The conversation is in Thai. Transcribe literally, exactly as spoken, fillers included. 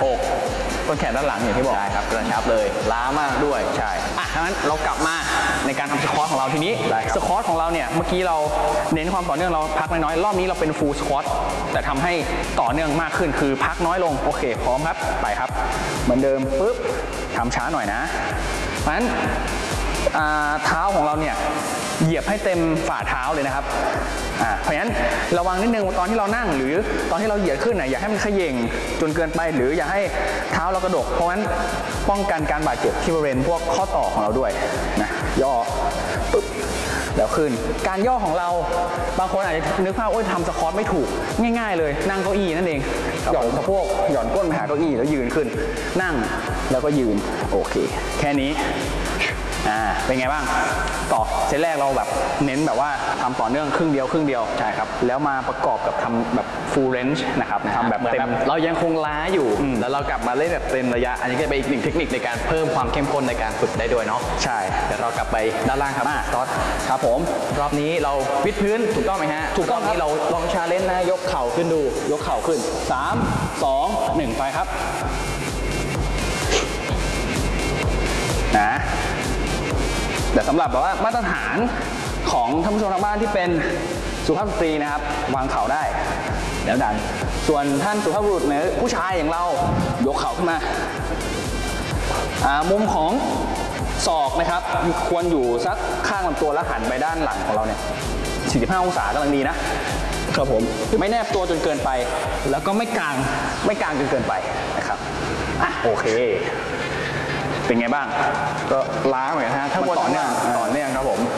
อกต้นแขนด้านหลังอย่างที่บอกใช่ครับกระชับเลยล้ามากด้วยใช่อ่ะงั้นเรากลับมาในการทำสควอตของเราทีนี้สควอตของเราเนี่ยเมื่อกี้เราเน้นความต่อเนื่องเราพักน้อยๆรอบนี้เราเป็นฟูลสควอตแต่ทำให้ต่อเนื่องมากขึ้นคือพักน้อยลงโอเคพร้อมครับไปครับเหมือนเดิมปุ๊บทำช้าหน่อยนะเพราะฉะนั้นเท้าของเราเนี่ยเหยียบให้เต็มฝ่าเท้าเลยนะครับอ่าเพราะฉะนั้นระวังนิดนึงตอนที่เรานั่งหรือตอนที่เราเหยียดขึ้นน่ะอย่าให้มันเขย่งจนเกินไปหรืออย่าให้เท้าเรากระดกเพราะฉะนั้นป้องกันการบาดเจ็บที่บริเวณพวกข้อต่อของเราด้วยนะย่อปึ๊บแล้วขึ้นการย่อของเราบางคนอาจจะนึกภาพโอ้ยทำสควอตไม่ถูกง่ายๆเลยนั่งเก้าอี้นั่นเองหย่อนสะโพกหย่อนก้นไปหาเก้าอี้แล้วยืนขึ้นนั่งแล้วก็ยืนโอเคแค่นี้อ่าเป็นไงบ้างต่อเซตแรกเราแบบเน้นแบบว่าทำต่อเนื่องครึ่งเดียวครึ่งเดียวใช่ครับแล้วมาประกอบกับทำแบบ full range นะครับทำแบบเต็มเรายังคงล้าอยู่แล้วเรากลับมาเล่นแบบเต็มระยะอันนี้ก็เป็นอีกหนึ่งเทคนิคในการเพิ่มความเข้มข้นในการฝึกได้ด้วยเนาะใช่เดี๋ยวเรากลับไปด้านล่างครับซอสครับผมรอบนี้เราวิดพื้นถูกต้องไหมฮะถูกต้องนี้เราลองชาเลนจ์นะยกเข่าขึ้นดูยกเข่าขึ้นสาม สอง หนึ่งไปครับนะแต่สำหรับแบบว่ามาตรฐานของท่านผู้ชมทางบ้านที่เป็นสุภาพสตรีนะครับวางเข่าได้แล้วดันส่วนท่านสุภาพบุรุษเนี่ยผู้ชายอย่างเรายกเข่าขึ้นมามุมของศอกนะครับควรอยู่สักข้างลำตัวแล้วหันไปด้านหลังของเราเนี่ยสี่สิบห้าองศากำลังดีนะครับผมไม่แนบตัวจนเกินไปแล้วก็ไม่กลางไม่กลางจนเกินไปนะครับอ่ะโอเคเป็นไงบ้างก็ล้าเหมือนกันฮะถ้าต่อเนื่องต่อเนื่องครับผม